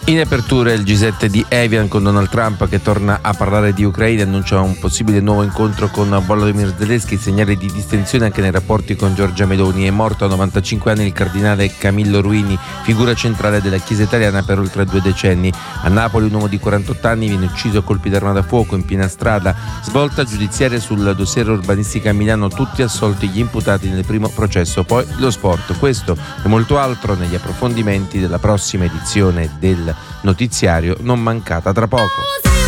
In apertura il G7 di Evian con Donald Trump che torna a parlare di Ucraina, annuncia un possibile nuovo incontro con Volodymyr Zelensky, segnale di distensione anche nei rapporti con Giorgia Meloni. È morto a 95 anni il cardinale Camillo Ruini, figura centrale della Chiesa italiana per oltre 2 decenni. A Napoli un uomo di 48 anni viene ucciso a colpi d'arma da fuoco in piena strada. Svolta giudiziaria sul dossier urbanistica a Milano, tutti assolti gli imputati nel primo processo. Poi lo sport, questo e molto altro negli approfondimenti della prossima edizione del notiziario, non mancata tra poco.